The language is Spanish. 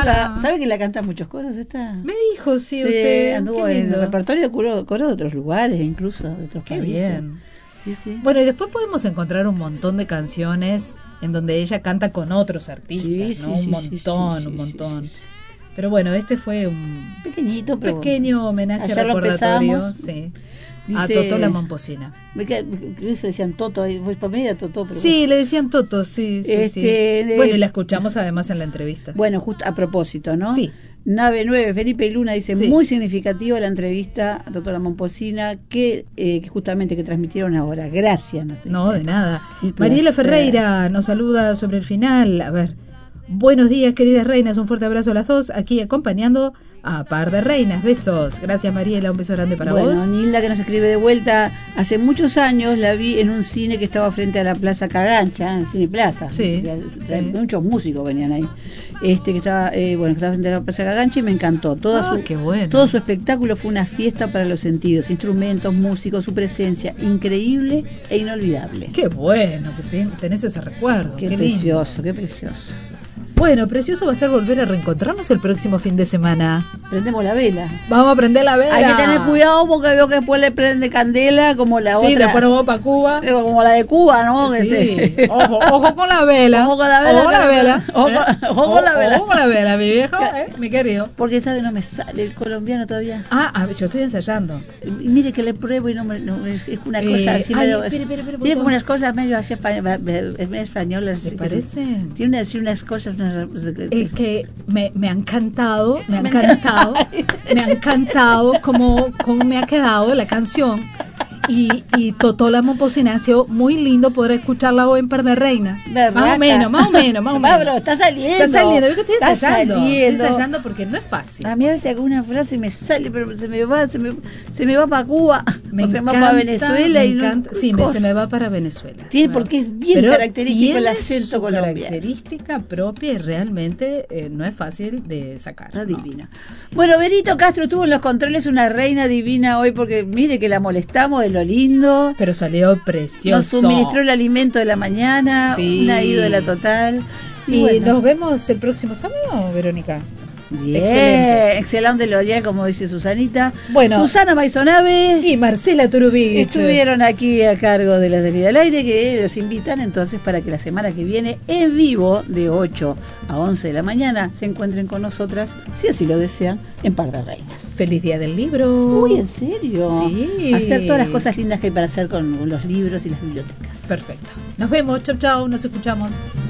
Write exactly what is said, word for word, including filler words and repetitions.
canta, ¿sabe que la canta en muchos coros esta? Me dijo, sí, sí usted. anduvo en el repertorio de coros coro de otros lugares, incluso de otros Qué países. Bien. Sí, sí. Bueno, y después podemos encontrar un montón de canciones en donde ella canta con otros artistas, sí, ¿no? Sí, un montón, sí, sí, un montón. Sí, sí, sí. Pero bueno, este fue un pequeñito, pero pequeño homenaje ayer recordatorio, sí. Dice, a Totó la Momposina. Creo que decían Toto, pues para mí era Totó. Pero sí, bueno. le decían Toto, sí, sí, este, sí. De, bueno, y la escuchamos además en la entrevista. Bueno, justo a propósito, ¿no? Sí. Nave nueve, Felipe y Luna dice, sí. muy significativa la entrevista a Totó la Momposina que, eh, que justamente que transmitieron ahora. Gracias. No, de nada. Mariela Ferreira nos saluda sobre el final. A ver, buenos días, queridas reinas, un fuerte abrazo a las dos, aquí acompañando a Par de Reinas. Besos. Gracias, Mariela, un beso grande para bueno, vos. Nilda, que nos escribe de vuelta, hace muchos años la vi en un cine que estaba frente a la Plaza Cagancha, en Cine Plaza. Sí, o sea, sí. Muchos músicos venían ahí. Este que estaba, eh, bueno, que estaba frente a la Plaza Cagancha y me encantó. Toda ah, su, qué bueno. Todo su espectáculo fue una fiesta para los sentidos, instrumentos, músicos, su presencia, increíble e inolvidable. Qué bueno que tenés ese recuerdo. Qué, qué precioso, lindo. qué precioso. Bueno, precioso va a ser volver a reencontrarnos el próximo fin de semana. Prendemos la vela. Vamos a prender la vela. Hay que tener cuidado porque veo que después le prende candela como la sí, otra. Sí, después nos vamos para Cuba. Como la de Cuba, ¿no? Sí. Este. Ojo, ojo con la vela. Ojo con la vela. Ojo con la vela. Ojo, ¿eh? ojo con la vela. Ojo con la vela, mi viejo, ¿eh? Mi querido. Porque, ¿sabe? No me sale el colombiano todavía. Ah, a ver, yo estoy ensayando. Y mire que le pruebo y no me... No, es, es una cosa... Eh, así ay, medio, espere, espere, espere, tiene como botón. unas cosas medio así españolas. ¿Le parece? Tiene así unas cosas... Unas, eh, que me, me ha encantado, me ha encantado, me ha encantado cómo, cómo me ha quedado la canción. Y, y Totó la Momposina ha sido muy lindo poder escucharla hoy en Par de Reina. Más o menos, más o menos, más o menos. Pablo, está saliendo. Está saliendo, yo que estoy ensayando. Saliendo. Estoy ensayando porque no es fácil. A mí a veces alguna frase me sale, pero se me va, se me, se me va para Cuba, me o se encanta, me va para Venezuela me y encanta, no, sí, me, se me va para Venezuela. Tiene porque es bien pero característico el acento colombiano. Característica propia y realmente eh, no es fácil de sacar. Está no. divina. Bueno, Benito Castro tuvo en los controles una reina divina hoy porque mire que la molestamos de lo lindo. Pero salió precioso. Nos suministró el alimento de la mañana, sí. una ídola total. Y, y bueno. Nos vemos el próximo sábado, Verónica. Bien, excelente. Excelente L'Oreal, como dice Susanita. Bueno, Susana Maisonave y Marcela Turubich estuvieron aquí a cargo de la salida al aire, que los invitan entonces para que la semana que viene, en vivo, de ocho a once de la mañana, se encuentren con nosotras, si así lo desean, en Par de Reinas. Feliz Día del Libro. Uy, ¿en serio? Sí. Hacer todas las cosas lindas que hay para hacer con los libros y las bibliotecas. Perfecto. Nos vemos. Chau, chau. Nos escuchamos.